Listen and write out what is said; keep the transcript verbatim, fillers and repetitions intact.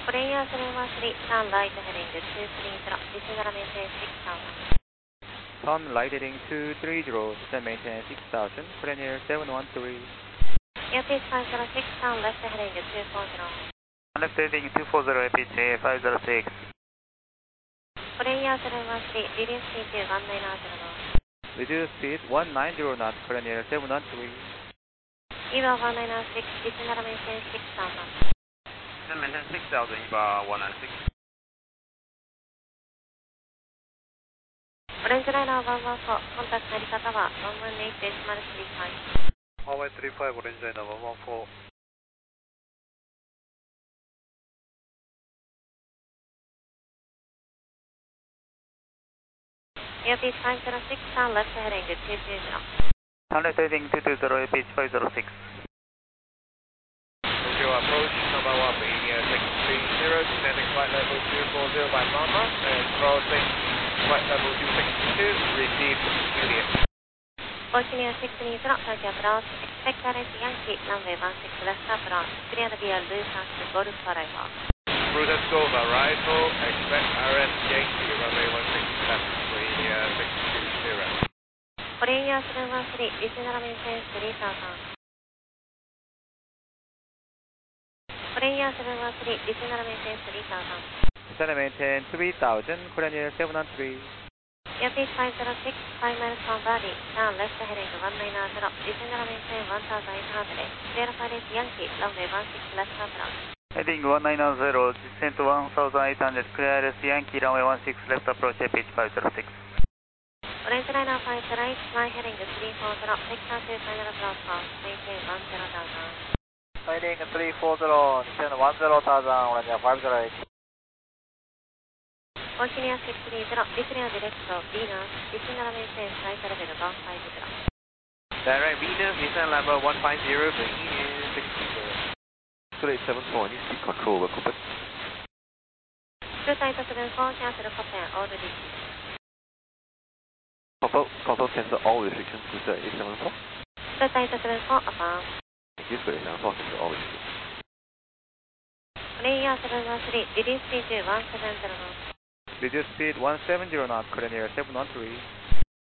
Player seven one three, turn right heading two three zero, descend and maintain six thousand. Turn right heading two three zero, descend maintain six thousand, Player seven one three. Airfield five zero six, turn left heading two four zero. Left heading two four zero, A P H five zero six. Player seven one three, reduce speed to one nine zero knots. Reduce speed one nine zero knots, Player seven one three. E V A one nine six, descend and maintain six thousand. Descend maintain six thousand, E V A one nine six. Orange Liner one one four, contact Narita Tower one one eight decimal three five. one one three five, Orange Liner one one four. Airfield five zero six, turn left heading two two zero. Turn left heading two two zero, A P H five zero six. Tokyo approach, number one, beginning at six three zero, descending flight level two four zero by Mama, and crossing flight level two six two, receive Juliet. Bolivia six three zero, Tokyo approach, expect R S Yankee, runway one six left approach, clear the via Lucas to Golf arrival. Route Golf arrival, expect R S Yankee, runway one six left, Bolivia six two zero. Player seven one three, descend and maintain three thousand. Player seven one three, descend and maintain three thousand. Descend and maintain three thousand, Player seven one three. Airfield five zero six, five miles from Bali, turn left heading one nine zero, descend and maintain one thousand eight hundred, clear for R S Yankee, runway one six left approach. Heading one nine zero, descent one thousand eight hundred, clear R S Yankee, runway one six left approach, A P H five zero six. Orange Liner five right, fly heading three four zero, Texas to final approach course, maintain one zero thousand. Heading three four zero, descend one zero thousand, Orange five zero eight. Bolivia six three zero, declare direct to Venus, descend and maintain flight level one five zero. Direct Venus, descend level one five zero, beginning six zero. Three seven four, I need seat control over cockpit. Two tight seven four, cancel cockpit, all restrictions. Confirm, confirm cancel all restrictions to the eight seven four. Two tight seven four, affirm. Use for eight seven four, cancel all restrictions. Player seven one three, reduce speed to one seven zero knots. Reduce speed one seven zero knots, Player seven one three.